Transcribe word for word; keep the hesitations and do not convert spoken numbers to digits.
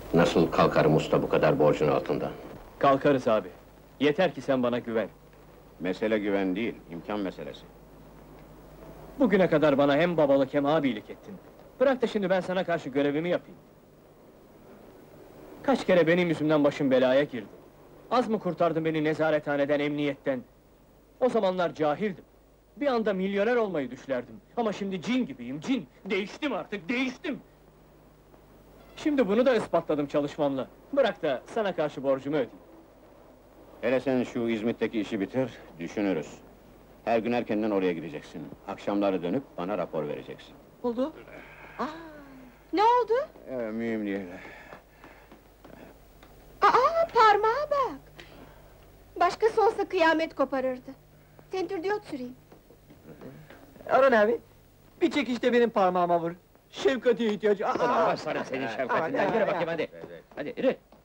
Nasıl kalkarım usta bu kadar borcun altından? Kalkarız abi. Yeter ki sen bana güven. Mesele güven değil, imkan meselesi. Bugüne kadar bana hem babalık hem abilik ettin. Bırak da şimdi ben sana karşı görevimi yapayım. Kaç kere benim yüzümden başım belaya girdi. Az mı kurtardın beni nezarethaneden, emniyetten? O zamanlar cahildim. Bir anda milyoner olmayı düşlerdim. Ama şimdi cin gibiyim, cin! Değiştim artık, değiştim! Şimdi bunu da ispatladım çalışmamla. Bırak da sana karşı borcumu ödeyeyim. Hele sen şu İzmit'teki işi bitir, düşünürüz. Her gün erkenden oraya gideceksin. Akşamları dönüp bana rapor vereceksin. Oldu. Aa, ne oldu? Ee, mühim değil. Aa, parmağa bak! Başkası olsa kıyamet koparırdı. Tentürdiyot süreyim. Orhan abi, bir çekişte benim parmağıma vur. Şefkate ihtiyacı... Aa, Ulan başlarım senin şefkatinden, Aman, yürü ya, bakayım ya. hadi! Hadi, yürü!